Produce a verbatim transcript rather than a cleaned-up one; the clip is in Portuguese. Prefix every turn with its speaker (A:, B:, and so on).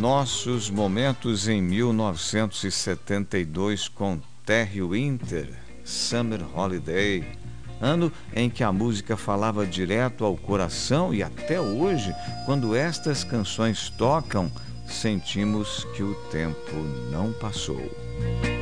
A: nossos momentos em mil novecentos e setenta e dois com Terry Winter, Summer Holiday, ano em que a música falava direto ao coração, e até hoje, quando estas canções tocam, sentimos que o tempo não passou.